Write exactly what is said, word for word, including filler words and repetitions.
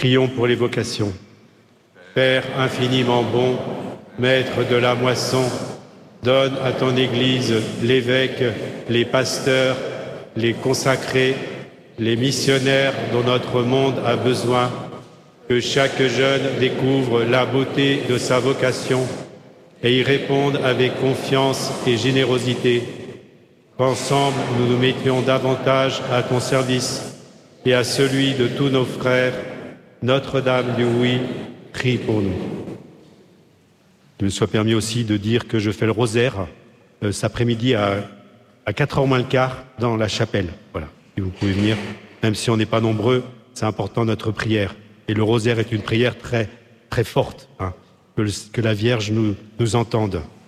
Prions pour les vocations. Père infiniment bon, Maître de la moisson, donne à ton Église l'évêque, les pasteurs, les consacrés, les missionnaires dont notre monde a besoin, que chaque jeune découvre la beauté de sa vocation et y réponde avec confiance et générosité, qu'ensemble nous nous mettions davantage à ton service et à celui de tous nos frères. Notre-Dame du Oui, prie pour nous. Il me soit permis aussi de dire que je fais le rosaire euh, cet après-midi à, à quatre heures moins le quart dans la chapelle. Voilà, si vous pouvez venir, même si on n'est pas nombreux, c'est important notre prière. Et le rosaire est une prière très, très forte, hein, que, le, que la Vierge nous, nous entende.